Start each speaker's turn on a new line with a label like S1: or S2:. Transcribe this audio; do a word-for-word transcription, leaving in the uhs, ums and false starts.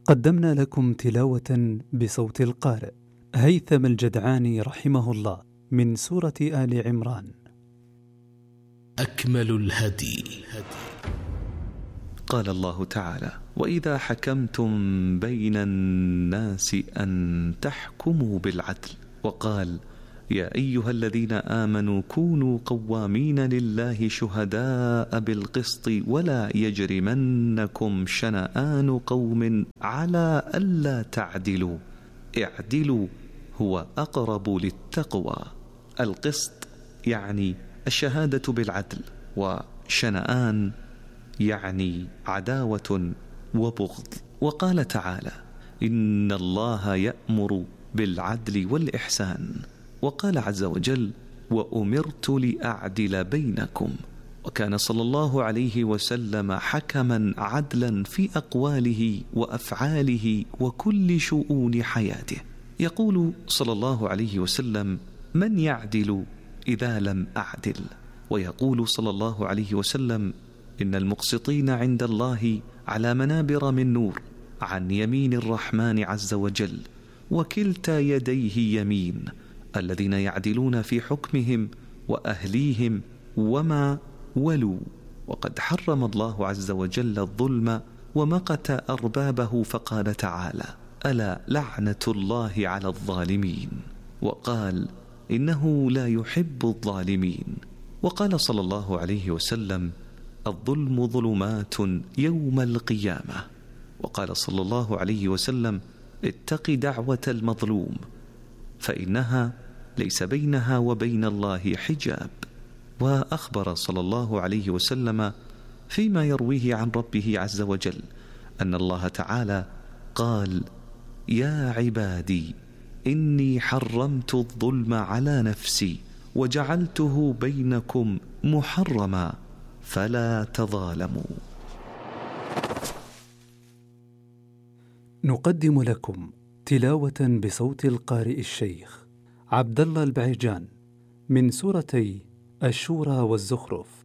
S1: قدمنا لكم تلاوة بصوت القارئ هيثم الجدعاني رحمه الله من سورة آل عمران.
S2: أكمل الهدي.
S3: قال الله تعالى: وإذا حكمتم بين الناس أن تحكموا بالعدل. وقال: يا أيها الذين آمنوا كونوا قوامين لله شهداء بالقسط ولا يجرمنكم شنآن قوم على ألا تعدلوا اعدلوا هو أقرب للتقوى. القسط يعني الشهادة بالعدل، وشنآن يعني عداوة وبغض. وقال تعالى: إن الله يأمر بالعدل والإحسان. وقال عز وجل: وأمرت لأعدل بينكم. وكان صلى الله عليه وسلم حكما عدلا في أقواله وأفعاله وكل شؤون حياته. يقول صلى الله عليه وسلم: من يعدل إذا لم أعدل؟ ويقول صلى الله عليه وسلم: إن المقسطين عند الله على منابر من نور عن يمين الرحمن عز وجل، وكلتا يديه يمين، الذين يعدلون في حكمهم وأهليهم وما ولوا. وقد حرم الله عز وجل الظلم ومقت أربابه، فقال تعالى: ألا لعنة الله على الظالمين. وقال: إنه لا يحب الظالمين. وقال صلى الله عليه وسلم: الظلم ظلمات يوم القيامة. وقال صلى الله عليه وسلم: اتق دعوة المظلوم فإنها ليس بينها وبين الله حجاب. وأخبر صلى الله عليه وسلم فيما يرويه عن ربه عز وجل أن الله تعالى قال: يا عبادي إني حرمت الظلم على نفسي وجعلته بينكم محرما فلا تظالموا.
S1: نقدم لكم تلاوة بصوت القارئ الشيخ عبد الله البعيجان من سورتي الشورى والزخرف.